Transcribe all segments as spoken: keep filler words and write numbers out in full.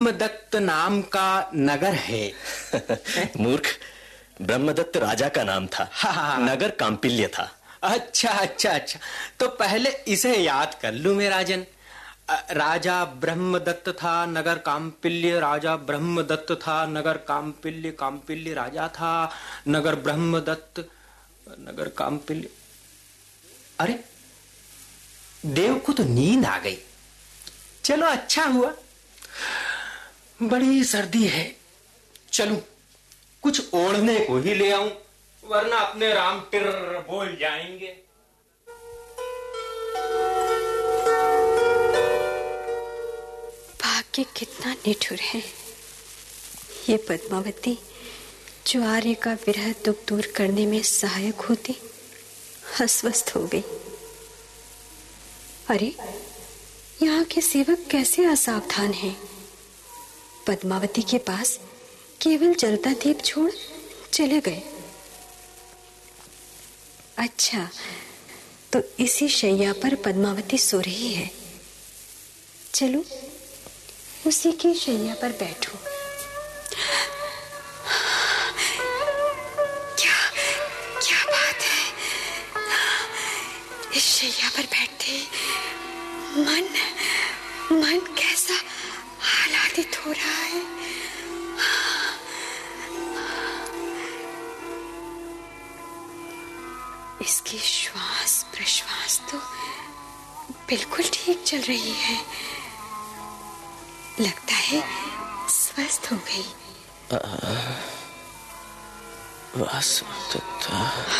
ब्रह्मदत्त नाम का नगर है। मूर्ख, ब्रह्मदत्त राजा का नाम था। हाँ। नगर कांपिल्य था। अच्छा अच्छा अच्छा, तो पहले इसे याद कर लूं मैं राजन। राजा ब्रह्मदत्त था, नगर कांपिल्य। राजा ब्रह्मदत्त था, नगर कांपिल्य। कांपिल्य राजा था, नगर ब्रह्मदत्त, नगर कांपिल्य। अरे देव को तो नींद आ गई। चलो अच्छा हुआ, बड़ी सर्दी है। चलूं कुछ ओढ़ने को ही ले आऊं, वरना अपने राम टिर बोल जाएंगे। भाग्य कितना निठुर है। ये पद्मावती जो आर्य का विरह दुख दूर करने में सहायक होती, अस्वस्थ हो गई। अरे यहाँ के सेवक कैसे असावधान हैं। पद्मावती के पास केवल जलता दीप छोड़ चले गए। अच्छा, तो इसी शैया पर पद्मावती सो रही है। चलो उसी की शैया पर बैठो। क्या क्या बात है, इस शैया पर बैठते मन मन कैसा आह्लादित हो रहा है। इसकी श्वास प्रश्वास तो बिल्कुल ठीक चल रही है। लगता है स्वस्थ हो गई। वासवदत्ता,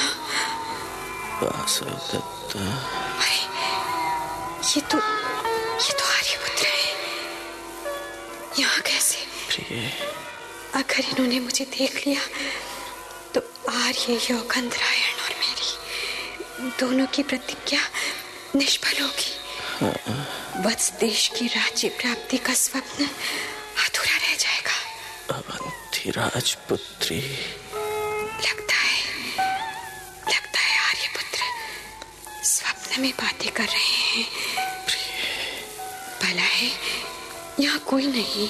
वासवदत्ता। अरे ये तो ये तो आर्यपुत्र है। यहाँ कैसे? प्रिय, अगर इन्होंने मुझे देख लिया तो आर्य योगंधरायण और मेरी दोनों की प्रतिज्ञा निष्फल होगी। वत्स देश की राज्य प्राप्ति का स्वप्न अधूरा रह जाएगा। अवंती राजपुत्री। लगता है लगता है आर्यपुत्र स्वप्न में बातें कर रहे हैं। भला है यहाँ कोई नहीं।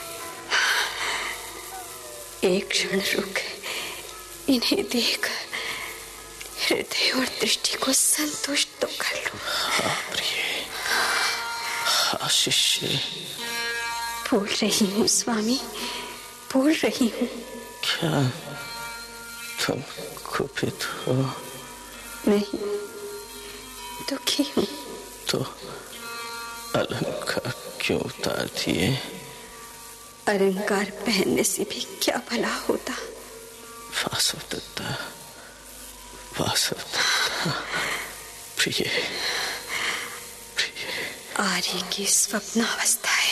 एक क्षण रुक इन्हें देख हृदय और दृष्टि को संतुष्ट तो कर लूं। हाँ प्रिय, हाँ शिष्य। बोल रही हूँ स्वामी, बोल रही हूँ। क्या तुम कुपित हो? नहीं, दुखी हूँ। तो अलंकार क्यों उतार दिए? अलंकार पहनने से भी क्या भला होता। वासवदत्ता, वासवदत्ता। प्रिय, प्रिय। आर्य की स्वप्नावस्था है।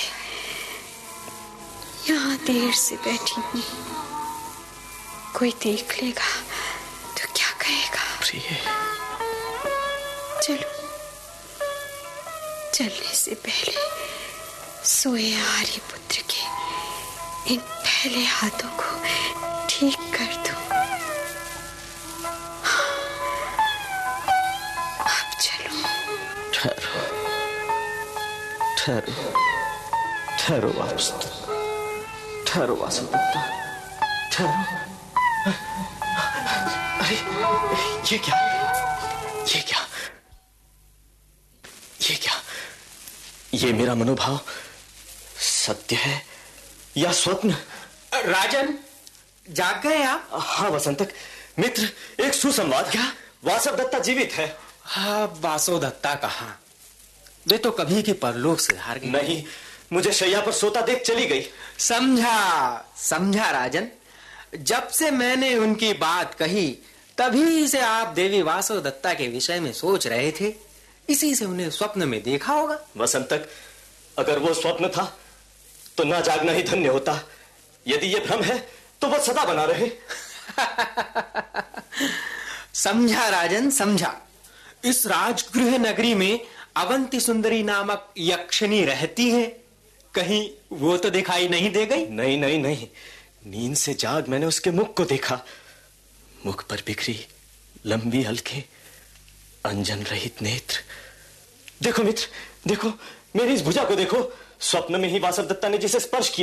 यहाँ देर से बैठी हूँ, कोई देख लेगा तो क्या कहेगा। प्रिय, चलो, चलने से पहले सोए आर्य पुत्र के इन पहले हाथों को ठीक कर दो। अब चलो। ठहरो, ठहरो, ठहरो वासवदत्ता, ठहरो वासवदत्ता, ठहरो। अरे ये क्या, ये क्या, ये क्या? ये मेरा मनोभाव सत्य है या स्वप्न? राजन, जाग गए आप? हाँ वसंतक मित्र, एक सुसंवाद। क्या वासवदत्ता जीवित है? हाँ, वासवदत्ता कहाँ? वे तो कभी के परलोक से हार गई। नहीं, मुझे शैया पर सोता देख चली गई। समझा समझा राजन, जब से मैंने उनकी बात कही तभी से आप देवी वासवदत्ता के विषय में सोच रहे थे। इसी से उन्हें स्वप्न में देखा होगा। वसंतक, अगर वो स्वप्न था तो ना जागना ही धन्य होता। यदि ये भ्रम है तो वो सदा बना रहे। समझा राजन, समझा। इस राजगृह नगरी में अवंती सुंदरी नामक यक्षिणी रहती है। कहीं वो तो दिखाई नहीं दे गई? नहीं नहीं नहीं, नींद से जाग मैंने उसके मुख को देखा। मुख पर बिखरी लंबी हल्के अंजन रहित नेत्र। देखो मित्र, देखो मेरी इस भुजा को देखो। स्वप्न में ही वासवदत्ता ने जिसे स्पर्श किया